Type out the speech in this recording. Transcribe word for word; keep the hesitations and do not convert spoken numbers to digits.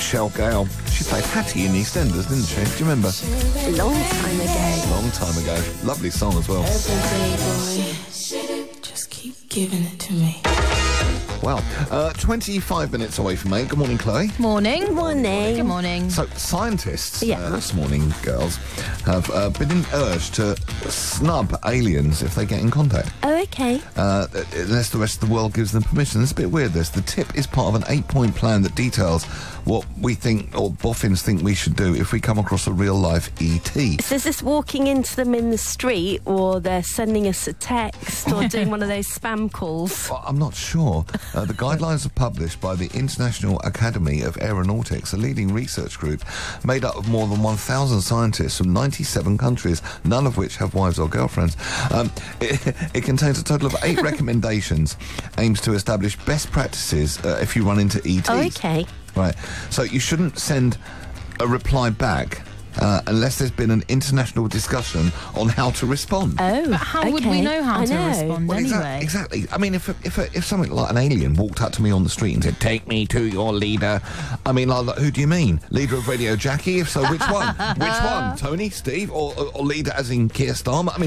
Michelle Gale. She played Hattie in EastEnders, didn't she? Do you remember? A long time ago. Long time ago. Lovely song as well. Just keep giving it to me. Well, uh, twenty-five minutes away from eight. Good morning, Chloe. Morning. Good morning. Good morning. So, scientists Yeah. uh, this morning, girls, have uh, been urged to snub aliens if they get in contact, Oh, okay. uh, unless the rest of the world gives them permission. It's a bit weird, this. The tip is part of an eight-point plan that details what we think, or boffins think we should do if we come across a real-life E T. So is this walking into them in the street, or they're sending us a text, or doing one of those spam calls? Well, I'm not sure. Uh, the guidelines are published by the International Academy of Aeronautics, a leading research group made up of more than one thousand scientists from ninety-seven countries, none of which have wives or girlfriends. Um, it, it contains a total of eight recommendations, aims to establish best practices uh, if you run into E Ts. Oh, okay. Right. So you shouldn't send a reply back uh, unless there's been an international discussion on how to respond. Oh, But how would we okay. know how I to know. respond Well, anyway? exa- exactly. I mean, if a, if a, if something like an alien walked up to me on the street and said, "Take me to your leader," I mean, like, who do you mean? Leader of Radio Jackie? If so, which one? Which one? Tony, Steve, or, or, or leader as in Keir Starmer? I mean.